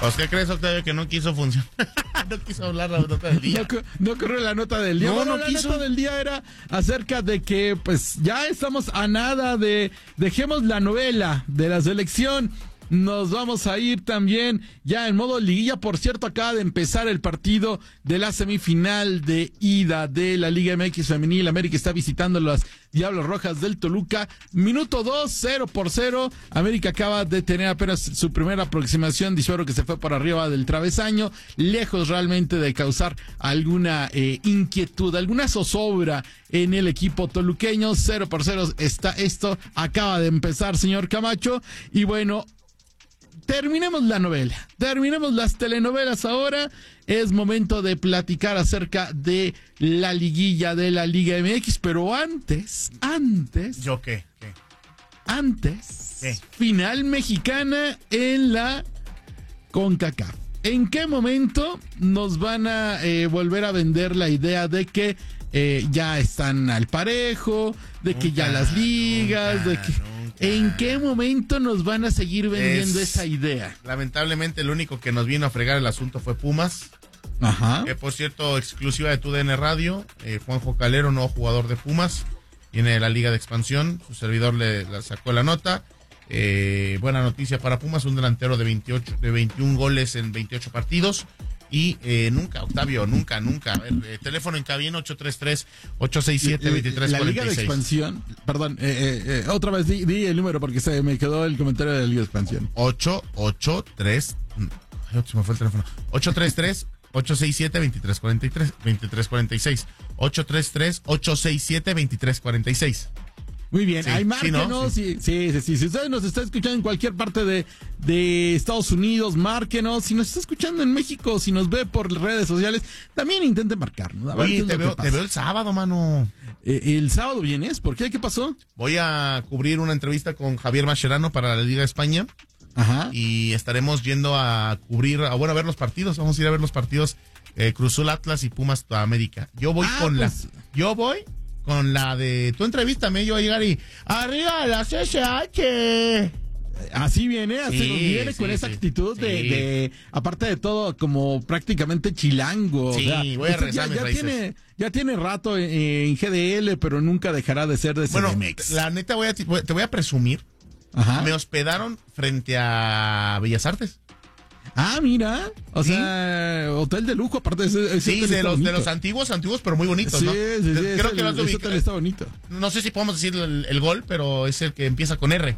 Pues, ¿qué crees, Octavio? Que no quiso funcionar. No quiso hablar la nota del día. No corrió la nota del día. No La quiso. nota del día era acerca de que, pues, ya estamos a nada de dejemos la novela de la selección. Nos vamos a ir también ya en modo liguilla. Por cierto, acaba de empezar el partido de la semifinal de ida de la Liga MX Femenil. América está visitando las Diablos Rojas del Toluca. Minuto 2, 0-0. América acaba de tener apenas su primera aproximación. Disparo que se fue por arriba del travesaño, lejos realmente de causar alguna inquietud, alguna zozobra en el equipo toluqueño. 0-0 está esto. Acaba de empezar, señor Camacho. Y bueno, terminemos la novela, terminemos las telenovelas ahora. Es momento de platicar acerca de la liguilla de la Liga MX, pero antes. ¿Yo qué? Antes, ¿Qué? final mexicana en la CONCACAF. ¿En qué momento nos van a volver a vender la idea de que ya están al parejo, de que ya las ligas, de que... Nunca. ¿En qué momento nos van a seguir vendiendo esa idea? Lamentablemente, el único que nos vino a fregar el asunto fue Pumas. Ajá. Por cierto, exclusiva de TUDN Radio, Juanjo Calero, nuevo jugador de Pumas, viene de la Liga de Expansión, su servidor le sacó la nota. Buena noticia para Pumas, un delantero de 21 goles en 28 partidos. Y nunca, Octavio, nunca. A ver, teléfono en cabina 833-867-2346. La Liga de Expansión, perdón, otra vez di el número porque se me quedó el comentario de la Liga de Expansión. 883, se me fue el teléfono. 833-867-2346. 833-867-2346. Muy bien, Sí, ahí márquenos. ¿no? Sí. Si usted nos está escuchando en cualquier parte de Estados Unidos, márquenos. Si nos está escuchando en México, si nos ve por redes sociales, también intente marcarnos. A ver Oye, qué es te lo que veo pasa. el sábado, mano. El sábado vienes, ¿por qué? ¿Qué pasó? Voy a cubrir una entrevista con Javier Mascherano para la Liga de España. Ajá. Y estaremos yendo a cubrir, a ver los partidos. Vamos a ir a ver los partidos Cruz Azul, Atlas y Pumas América. Yo voy con la de tu entrevístame, yo voy a llegar y arriba la CSH. Así viene, viene sí, con esa sí. actitud Sí. de, aparte de todo, como prácticamente chilango. Sí, o sea, voy a rezar mis ya raíces. tiene rato en GDL, pero nunca dejará de ser de Bueno, CDMX. la neta te voy a presumir. Ajá. Me hospedaron frente a Bellas Artes. Ah, mira, o Sí. sea, hotel de lujo, aparte de ese Sí, hotel de está los bonito. antiguos, pero muy bonitos, Sí, ¿no? sí, Creo que los ese hotel está bonito. No sé si podemos decir el gol, pero es el que empieza con R.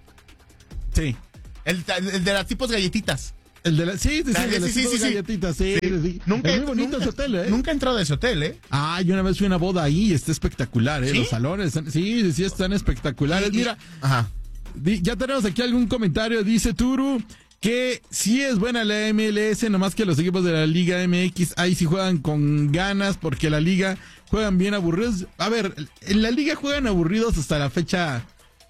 Sí. El de las tipos galletitas. El de sí, Sí, galletitas, sí. Nunca, es muy bonito ese hotel, ¿eh? Nunca he entrado a ese hotel, ¿eh? Ah, yo una vez fui a una boda ahí, está espectacular, ¿eh? ¿Sí? Los salones, sí, están espectaculares. Mira, Ajá. ya tenemos aquí algún comentario, dice Turu, que sí es buena la MLS, nomás que los equipos de la Liga MX ahí sí juegan con ganas, porque la Liga juegan bien aburridos. A ver, en la Liga juegan aburridos hasta la fecha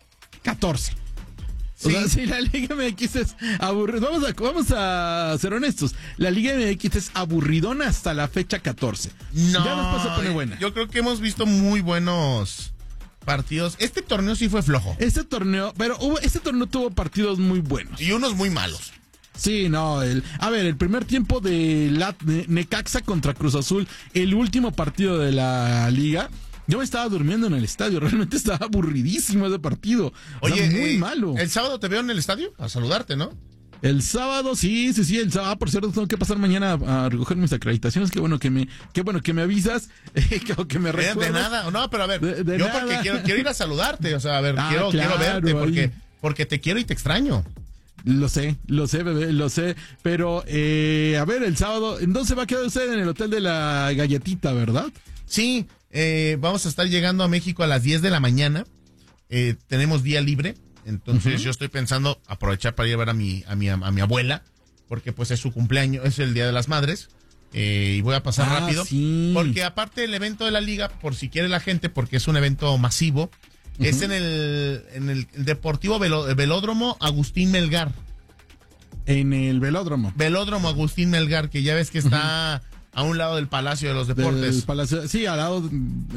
14. Sí. O sea, si la Liga MX es aburrida, vamos a ser honestos, la Liga MX es aburridona hasta la fecha 14. No, Ya después se pone buena. Yo creo que hemos visto muy buenos partidos. Este torneo sí fue flojo. Este torneo tuvo partidos muy buenos. Y unos muy malos. Sí, no, el primer tiempo de Necaxa contra Cruz Azul, el último partido de la liga, yo me estaba durmiendo en el estadio, realmente estaba aburridísimo ese partido. Oye, muy malo. ¿El sábado te veo en el estadio? A saludarte, ¿no? El sábado, sí, el sábado, por cierto, tengo que pasar mañana a recoger mis acreditaciones, qué bueno que me avisas, que me recuerdas. De nada, no, pero a ver, de yo nada. porque quiero ir a saludarte, o sea, a ver, quiero claro, verte, porque te quiero y te extraño. Lo sé, bebé, lo sé, pero, a ver, el sábado, entonces va a quedar usted en el hotel de la Galletita, ¿verdad? Sí, vamos a estar llegando a México a las 10 de la mañana, tenemos día libre, entonces yo estoy pensando aprovechar para ir a ver a mi abuela, porque pues es su cumpleaños, es el Día de las Madres, y voy a pasar rápido, sí. porque aparte del evento de la liga, por si quiere la gente, porque es un evento masivo, es en el Deportivo Velódromo Agustín Melgar. En el velódromo. Velódromo Agustín Melgar, que ya ves que está a un lado del Palacio de los Deportes. Del Palacio, sí, al lado,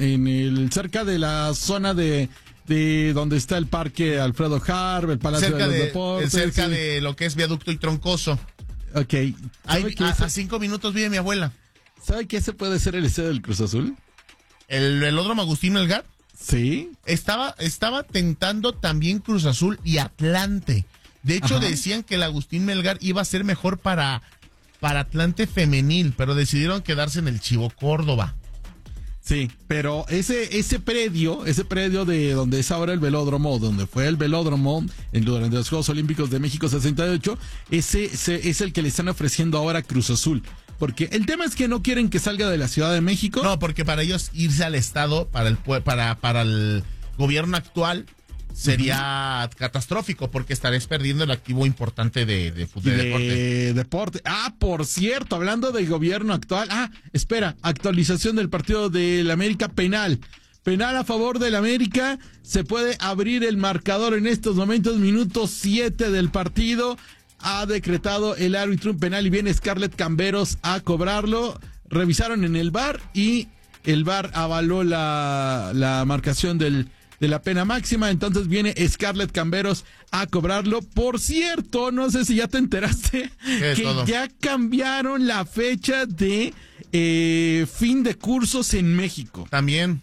cerca de la zona de donde está el parque Alfredo Harb, el Palacio de los Deportes. Cerca de lo que es Viaducto y Troncoso. Ok. A 5 minutos vive mi abuela. ¿Sabe que ese puede ser el estadio del Cruz Azul? ¿El velódromo Agustín Melgar? Sí. Estaba tentando también Cruz Azul y Atlante. De hecho, decían que el Agustín Melgar iba a ser mejor para Atlante femenil, pero decidieron quedarse en el Chivo Córdoba. Sí, pero ese predio de donde es ahora el velódromo, donde fue el velódromo durante los Juegos Olímpicos de México 68, ese es el que le están ofreciendo ahora a Cruz Azul. Porque el tema es que no quieren que salga de la Ciudad de México. No, porque para ellos irse al estado, para el gobierno actual, sería catastrófico, porque estarías perdiendo el activo importante de fútbol de deporte. Ah, por cierto, hablando del gobierno actual. Espera, actualización del partido del América penal. Penal a favor del América. Se puede abrir el marcador en estos momentos, minuto 7 del partido. Ha decretado el árbitro un penal y viene Scarlett Camberos a cobrarlo. Revisaron en el VAR y el VAR avaló la marcación de la pena máxima. Entonces viene Scarlett Camberos a cobrarlo. Por cierto, no sé si ya te enteraste que ya cambiaron la fecha de fin de cursos en México. También.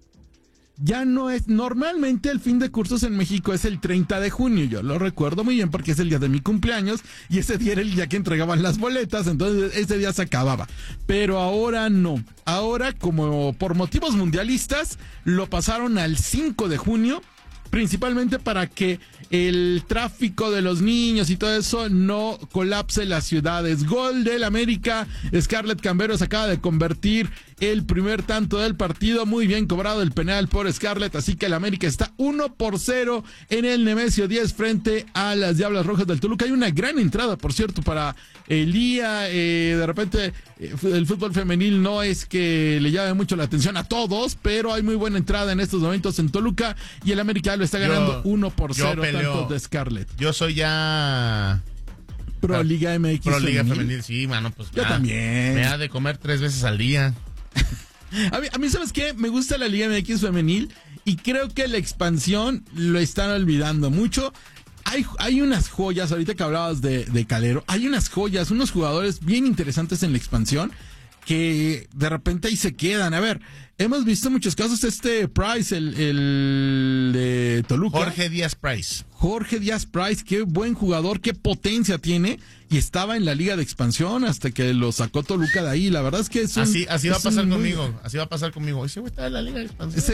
Ya no es, normalmente el fin de cursos en México es el 30 de junio, yo lo recuerdo muy bien porque es el día de mi cumpleaños y ese día era el día que entregaban las boletas, entonces ese día se acababa. Pero ahora no, ahora como por motivos mundialistas lo pasaron al 5 de junio, principalmente para que el tráfico de los niños y todo eso no colapse las ciudades. Gol del América, Scarlett Camberos acaba de convertir el primer tanto del partido, muy bien cobrado el penal por Scarlett, así que el América está 1-0 en el Nemesio 10 frente a las Diablas Rojas del Toluca. Hay una gran entrada, por cierto, para el día, de repente el fútbol femenil no es que le llame mucho la atención a todos, pero hay muy buena entrada en estos momentos en Toluca y el América lo está ganando 1-0 tanto de Scarlett. Yo soy ya Pro Liga MX Pro Liga Femenil, sí, mano, pues yo también. Me ha de comer 3 veces al día. A mí, ¿sabes qué? Me gusta la Liga MX femenil y creo que la expansión lo están olvidando mucho. Hay unas joyas, ahorita que hablabas de Calero, hay unas joyas, unos jugadores bien interesantes en la expansión que de repente ahí se quedan. A ver, hemos visto muchos casos, Price, el de Toluca. Jorge Díaz Price, qué buen jugador, qué potencia tiene, y estaba en la liga de expansión hasta que lo sacó Toluca de ahí. La verdad es que es así va a pasar conmigo, así va a pasar conmigo. Ese güey está en la liga de expansión.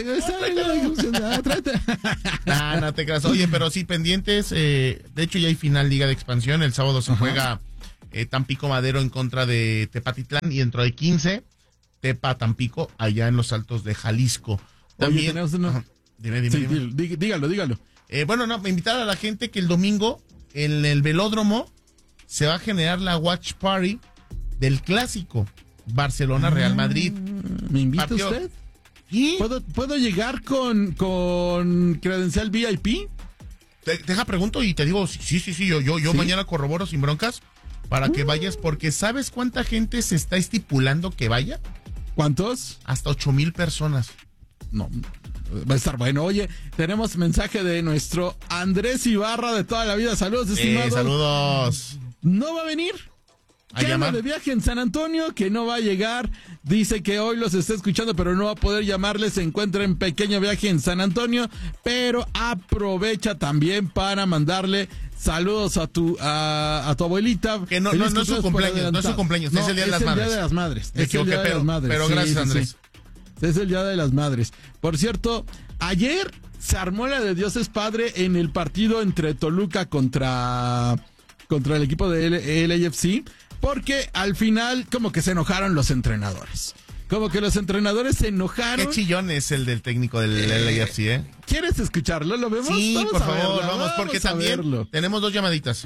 No te creas. Oye, pero sí, pendientes, de hecho ya hay final liga de expansión, el sábado se juega Tampico Madero en contra de Tepatitlán y dentro de 15 Tepa Tampico allá en los Altos de Jalisco. También. Oye, dime. Dígalo. Invitar a la gente que el domingo en el velódromo se va a generar la watch party del clásico Barcelona-Real Madrid. ¿Me invita usted? ¿Sí? ¿Puedo llegar con credencial VIP? Deja pregunto y te digo, sí, yo mañana corroboro sin broncas para que vayas, porque ¿sabes cuánta gente se está estipulando que vaya? ¿Cuántos? Hasta 8,000 personas. No, va a estar bueno. Oye, tenemos mensaje de nuestro Andrés Ibarra de toda la vida. Saludos, estimado. Saludos. ¿No va a venir? Llama de viaje en San Antonio, que no va a llegar. Dice que hoy los está escuchando, pero no va a poder llamarles. Se encuentra en pequeño viaje en San Antonio, pero aprovecha también para mandarle saludos a tu abuelita. Que no es su cumpleaños, no es su cumpleaños, es el Día de las Madres. Es el Día de las Madres. Me equivoqué, pero gracias, Andrés. Sí. Es el Día de las Madres. Por cierto, ayer se armó la de Dios es Padre en el partido entre Toluca contra el equipo de LAFC, porque al final como que se enojaron los entrenadores. Como que los entrenadores se enojaron. Qué chillón es el del técnico del LAFC, ¿eh? ¿Quieres escucharlo? ¿Lo vemos? Sí, vamos por favor, vamos, porque también tenemos 2 llamaditas.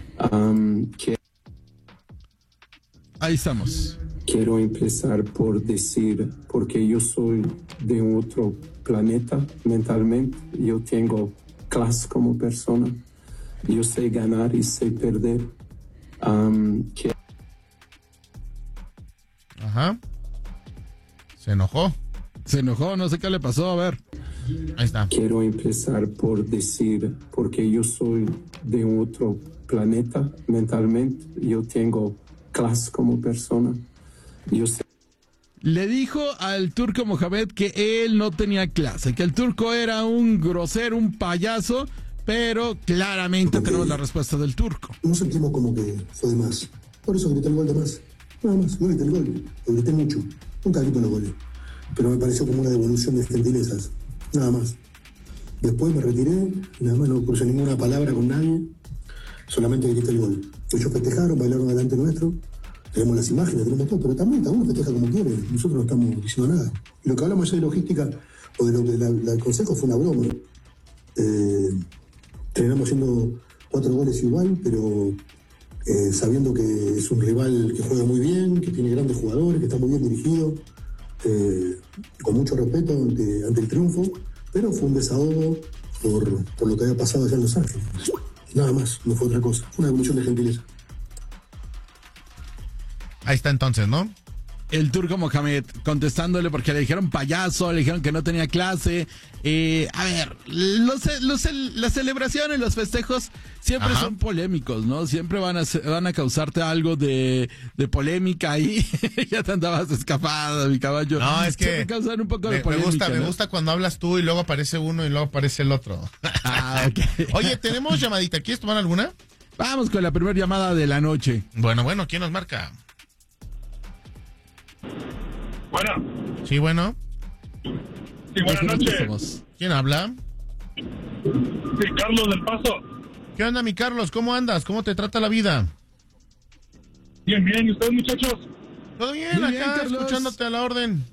Ahí estamos. Quiero empezar por decir, porque yo soy de otro planeta mentalmente, yo tengo clase como persona, yo sé ganar y sé perder. Ajá. Se enojó, no sé qué le pasó, a ver. Ahí está. Quiero empezar por decir, porque yo soy de otro planeta mentalmente, yo tengo clase como persona. Yo sé. Le dijo al Turco Mohamed que él no tenía clase, que el Turco era un grosero, un payaso, pero claramente tenemos la respuesta del Turco. No sentimos como que fue de más. Por eso grité el gol de más. Nada más, no grité el gol. Lo grité mucho. Nunca grito los goles. Pero me pareció como una devolución de gentilezas. Nada más. Después me retiré y nada más no crucé ninguna palabra con nadie. Solamente grité el gol. Ellos festejaron, bailaron delante nuestro. Tenemos las imágenes, tenemos todo, pero también cada uno festeja como quiere. Nosotros no estamos diciendo nada. Y lo que hablamos ayer de logística o de lo que del consejo fue una broma. Terminamos haciendo 4 goles igual, pero sabiendo que es un rival que juega muy bien, que tiene grandes jugadores, que está muy bien dirigido, con mucho respeto ante el triunfo, pero fue un desahogo por lo que había pasado allá en Los Ángeles. Nada más, no fue otra cosa. Fue una evolución de gentileza. Ahí está entonces, ¿no? El Turco Mohamed contestándole porque le dijeron payaso, le dijeron que no tenía clase. A ver, las celebraciones, los festejos siempre son polémicos, ¿no? Siempre van a causarte algo de polémica ahí. Ya te andabas escapado, mi caballo. No, es que siempre causan un poco de polémica. Me gusta cuando hablas tú y luego aparece uno y luego aparece el otro. Ok. Oye, ¿tenemos llamadita? ¿Quieres tomar alguna? Vamos con la primera llamada de la noche. Bueno, ¿quién nos marca? Bueno. Sí, bueno. Sí, buenas noches. ¿Quién habla? Sí, Carlos del Paso. ¿Qué onda, mi Carlos? ¿Cómo andas? ¿Cómo te trata la vida? Bien, bien. ¿Y ustedes, muchachos? Todo bien, muy bien, acá Carlos, escuchándote a la orden.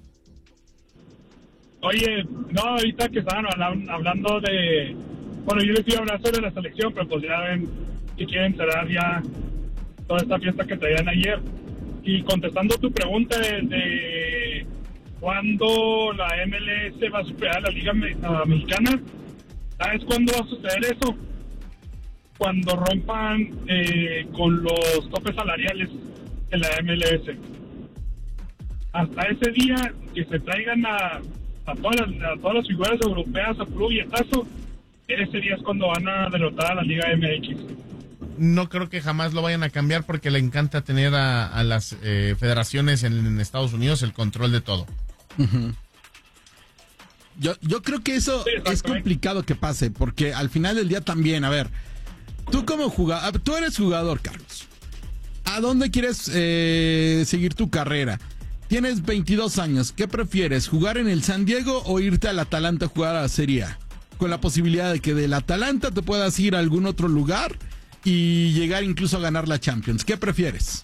Oye, no, ahorita que estaban hablando de... Bueno, yo les iba a hablar sobre la selección, pero pues ya ven que quieren cerrar ya toda esta fiesta que traían ayer. Y contestando tu pregunta de cuándo la MLS va a superar a la Liga Mexicana, ¿sabes cuándo va a suceder eso? Cuando rompan con los topes salariales de la MLS. Hasta ese día que se traigan a todas las figuras europeas a puro billetazo, ese día es cuando van a derrotar a la Liga MX. No creo que jamás lo vayan a cambiar porque le encanta tener a las federaciones en Estados Unidos el control de todo. Uh-huh. Yo creo que eso es complicado que pase, porque al final del día también, a ver, tú como jugador, tú eres jugador, Carlos. ¿A dónde quieres seguir tu carrera? Tienes 22 años, ¿qué prefieres? ¿Jugar en el San Diego o irte al Atalanta a jugar a la Serie A? Con la posibilidad de que del Atalanta te puedas ir a algún otro lugar y llegar incluso a ganar la Champions. ¿Qué prefieres?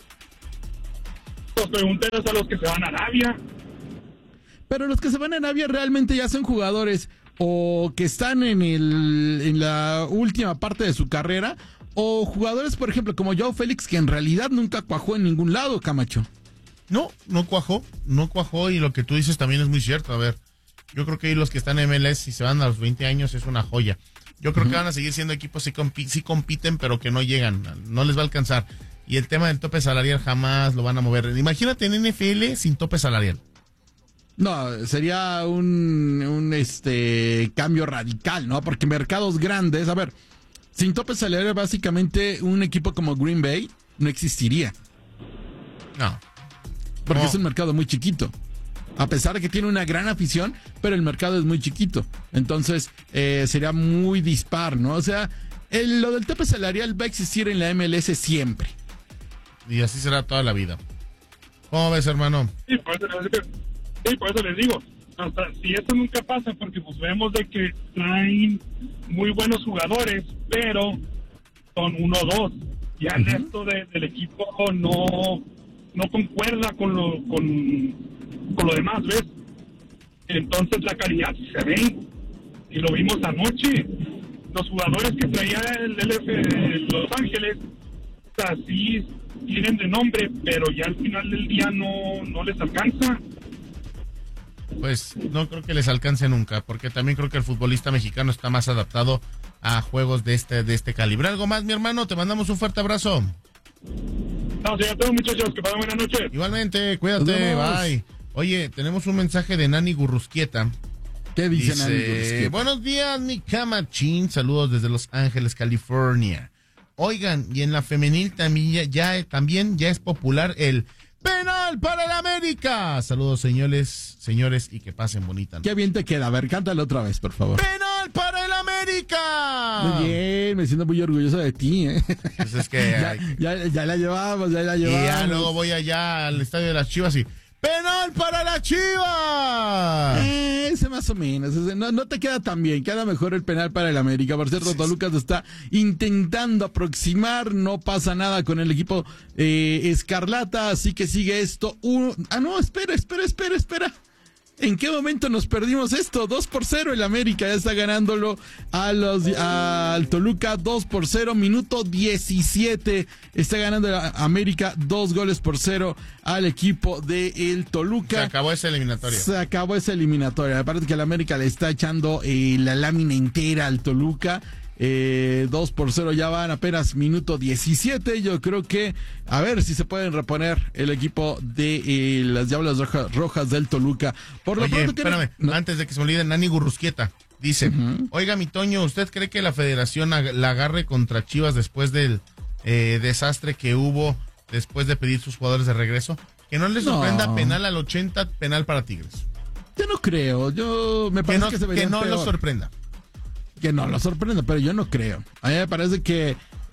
Pues pregúnteles a los que se van a Arabia. Pero los que se van a Arabia realmente ya son jugadores o que están en la última parte de su carrera, o jugadores, por ejemplo, como Joao Félix, que en realidad nunca cuajó en ningún lado, Camacho. No cuajó, y lo que tú dices también es muy cierto. A ver, yo creo que ahí los que están en MLS, si se van a los 20 años, es una joya. Yo creo que van a seguir siendo equipos sí compiten, pero que no llegan, no les va a alcanzar. Y el tema del tope salarial jamás lo van a mover. Imagínate en NFL sin tope salarial. No, sería un cambio radical, ¿no? Porque mercados grandes, a ver, sin tope salarial básicamente un equipo como Green Bay no existiría. No. Porque es un mercado muy chiquito. A pesar de que tiene una gran afición, pero el mercado es muy chiquito. Entonces, sería muy dispar, ¿no? O sea, lo del tope salarial va a existir en la MLS siempre. Y así será toda la vida. ¿Cómo ves, hermano? Sí, por eso les digo. Hasta si esto nunca pasa, porque pues vemos de que traen muy buenos jugadores, pero son 1 o 2. Ya el resto del equipo no concuerda con lo demás, ¿ves? Entonces la calidad se ve, y lo vimos anoche. Los jugadores que traía el LF de Los Ángeles, o sea, sí tienen de nombre, pero ya al final del día no les alcanza. Pues no creo que les alcance nunca, porque también creo que el futbolista mexicano está más adaptado a juegos de este calibre. ¿Algo más, mi hermano? Te mandamos un fuerte abrazo. No, ya todos, muchachos, que pasen buena noche. Igualmente, cuídate, bye. Oye, tenemos un mensaje de Nani Gurrusquieta. ¿Qué dice Nani Gurrusquieta? Buenos días, mi camachín. Saludos desde Los Ángeles, California. Oigan, y en la femenil también ya es popular el penal para el América. Saludos, señores, y que pasen bonita noche. Qué bien te queda. A ver, cántalo otra vez, por favor. ¡Penal para el América! Muy bien, me siento muy orgulloso de ti, ¿eh? Pues es que ya la llevamos. Y ya luego voy allá al estadio de las Chivas y ¡penal para la Chivas! Ese más o menos. No te queda tan bien. Queda mejor el penal para el América. Por cierto, Toluca se está intentando aproximar. No pasa nada con el equipo Escarlata. Así que sigue esto. Espera. ¿En qué momento nos perdimos esto? 2-0 el América ya está ganándolo al Toluca 2-0, minuto 17. Está ganando el América 2-0 al equipo de el Toluca. Se acabó esa eliminatoria. Me parece que el América le está echando la lámina entera al Toluca. 2-0, ya van apenas minuto 17. Yo creo que a ver si se pueden reponer el equipo de las Diablas Rojas del Toluca. Espérame, antes de que se me olvide, Nani Gurrusquieta dice, oiga, mi Toño, ¿usted cree que la federación la agarre contra Chivas después del desastre que hubo después de pedir sus jugadores de regreso? Que no les sorprenda penal al 80, penal para Tigres. Yo no creo, me parece que no lo sorprenda. Que no lo sorprenda, pero yo no creo. A mí me parece que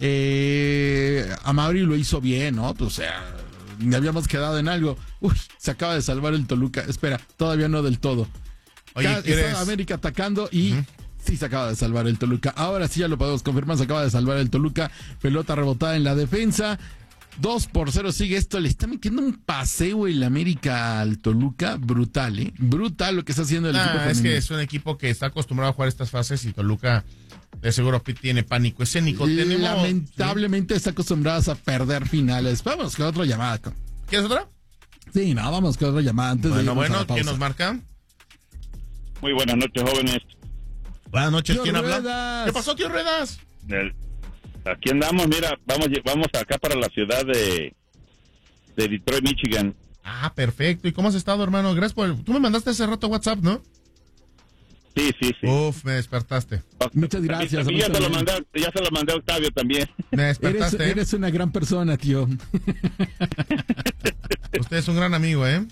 Amaury lo hizo bien, ¿no? O sea, habíamos quedado en algo. Se acaba de salvar el Toluca. Espera, todavía no del todo. Oye, está América atacando y sí se acaba de salvar el Toluca. Ahora sí ya lo podemos confirmar, se acaba de salvar el Toluca. Pelota rebotada en la defensa. 2-0 sigue esto. Le está metiendo un paseo el América al Toluca. Brutal, ¿eh? Brutal lo que está haciendo el equipo femenino. Es que es un equipo que está acostumbrado a jugar estas fases y Toluca de seguro tiene pánico escénico. Lamentablemente está acostumbrado a perder finales. Vamos con otra llamada. ¿Quieres otra? Sí, no, vamos con otra llamada. Antes ¿quién nos marca? Muy buenas noches, jóvenes. Buenas noches, ¿quién Ruedas. habla? ¿Qué pasó, tío Ruedas? Aquí andamos, mira, vamos acá para la ciudad de Detroit, Michigan. Ah, perfecto. ¿Y cómo has estado, hermano? Gracias tú me mandaste hace rato WhatsApp, ¿no? Sí. Uf, me despertaste. Muchas gracias. Ya se lo mandé a Octavio también. Me despertaste. Eres una gran persona, tío. Usted es un gran amigo, ¿eh?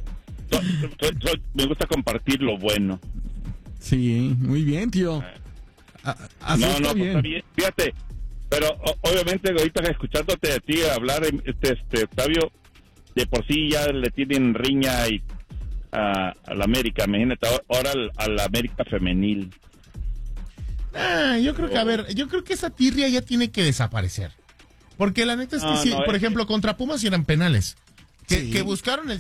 Me gusta compartir lo bueno. Sí, muy bien, tío. Está bien. Fíjate, pero obviamente ahorita escuchándote a ti hablar, Octavio, de por sí ya le tienen riña a la América, imagínate, ahora a la América femenil. Yo creo que esa tirria ya tiene que desaparecer. Porque la neta es que por ejemplo, contra Pumas eran penales. Que buscaron el